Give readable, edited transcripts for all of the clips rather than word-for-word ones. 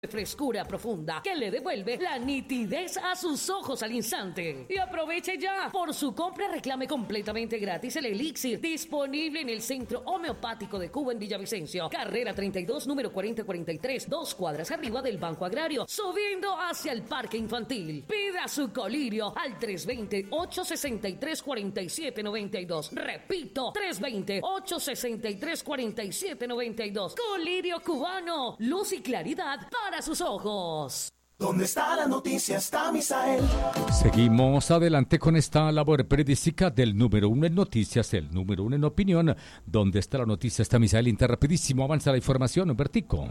Frescura profunda que le devuelve la nitidez a sus ojos al instante. Y aproveche ya. Por su compra reclame completamente gratis el elixir disponible en el Centro Homeopático de Cuba en Villavicencio. Carrera 32, número 4043, 2 cuadras arriba del Banco Agrario, subiendo hacia el Parque Infantil. Pida su colirio al 320-863-4792. Repito, 320-863-4792. Colirio cubano. Luz y claridad para sus ojos. ¿Dónde está la noticia? Está Misael. Seguimos adelante con esta labor periodística del número 1 en noticias, el número 1 en opinión. ¿Dónde está la noticia? Está Misael Interrapidísimo. Avanza la información, Humbertico.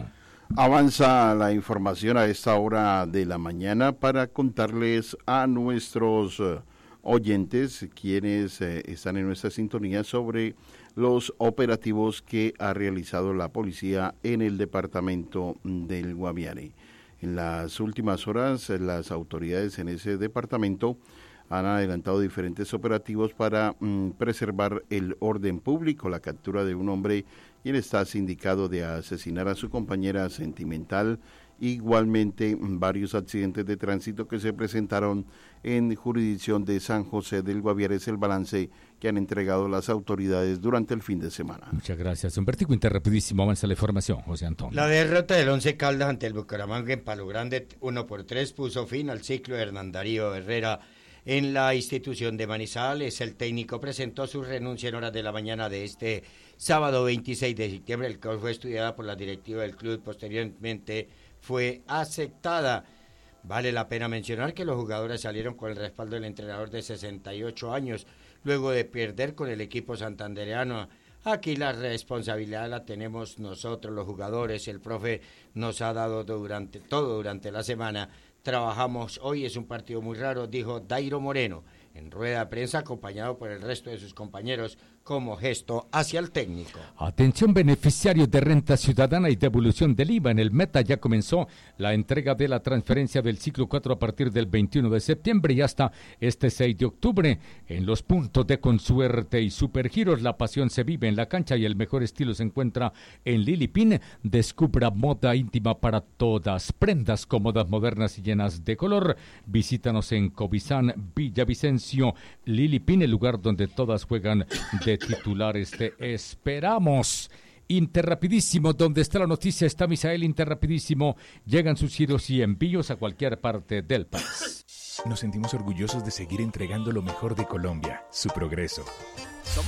Avanza la información a esta hora de la mañana para contarles a nuestros oyentes, quienes están en nuestra sintonía, sobre los operativos que ha realizado la policía en el departamento del Guaviare. En las últimas horas, las autoridades en ese departamento han adelantado diferentes operativos para preservar el orden público, la captura de un hombre quien está sindicado de asesinar a su compañera sentimental. Igualmente, varios accidentes de tránsito que se presentaron en jurisdicción de San José del Guaviare es el balance que han entregado las autoridades durante el fin de semana. Muchas gracias, Humbertico. Interrapidísimo, avanza la información, José Antonio. La derrota del Once Caldas ante el Bucaramanga en Palo Grande 1-3 puso fin al ciclo de Hernán Darío Herrera en la institución de Manizales. El técnico presentó su renuncia en horas de la mañana de este sábado 26 de septiembre, el cual fue estudiada por la directiva del club. Posteriormente fue aceptada. Vale la pena mencionar que los jugadores salieron con el respaldo del entrenador de 68 años, luego de perder con el equipo santandereano. Aquí la responsabilidad la tenemos nosotros, los jugadores. El profe nos ha dado durante la semana. Trabajamos hoy, es un partido muy raro, dijo Dairo Moreno en rueda de prensa, acompañado por el resto de sus compañeros, como gesto hacia el técnico. Atención, beneficiarios de renta ciudadana y devolución del IVA. En el Meta ya comenzó la entrega de la transferencia del ciclo 4 a partir del 21 de septiembre y hasta este 6 de octubre. En los puntos de Consuerte y Supergiros, la pasión se vive en la cancha y el mejor estilo se encuentra en Lili Pin. Descubra moda íntima para todas, prendas cómodas, modernas y llenas de color. Visítanos en Cobizán, Villavicencio. Lili Pin, el lugar donde todas juegan de titulares. Te esperamos. Interrapidísimo, donde está la noticia, está Misael Interrapidísimo. Llegan sus giros y envíos a cualquier parte del país. Nos sentimos orgullosos de seguir entregando lo mejor de Colombia, su progreso. Somos